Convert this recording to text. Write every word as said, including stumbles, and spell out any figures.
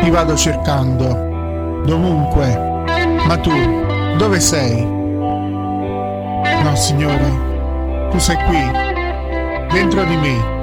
Ti vado cercando, dovunque. Ma tu, dove sei? No, Signore, tu sei qui, dentro di me.